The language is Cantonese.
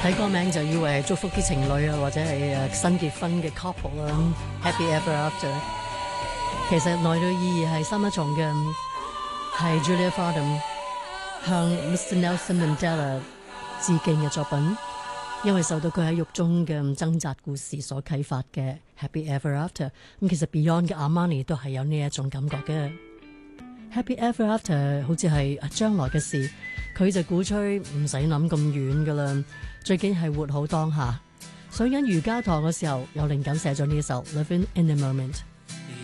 睇歌名就以為係祝福啲情侶啊，或者係新結婚嘅 couple 啦，Happy Ever After。其實內裏意義係深一重嘅，係 Julia Fordham 向 Mr. Nelson Mandela 致敬嘅作品，因為受到佢喺獄中嘅掙扎故事所啟發嘅 Happy Ever After。咁其實 Beyond 嘅 Armani 都係有呢一種感覺嘅。Happy Ever After 好似係將來嘅事，佢就鼓吹唔使諗咁遠噶啦，最緊係活好當下。上緊瑜伽堂嘅時候，有靈感寫咗呢首 Living in the Moment。